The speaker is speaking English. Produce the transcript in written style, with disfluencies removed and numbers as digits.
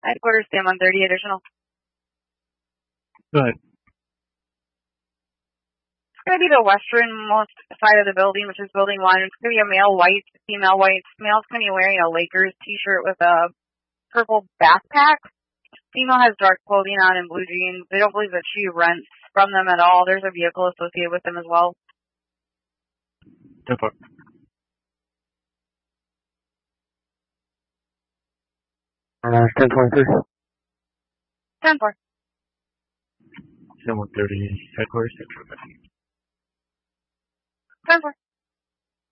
Headquarters, stand 130 additional. Go ahead. It's going to be the westernmost side of the building, which is building 1. It's going to be a male white, female white. Male's going to be wearing a Lakers t-shirt with a purple backpack. Female has dark clothing on and blue jeans. They don't believe that she rents from them at all. There's a vehicle associated with them as well. 10-4. Stand 23. 10-4. Stand 130, headquarters, 10-4.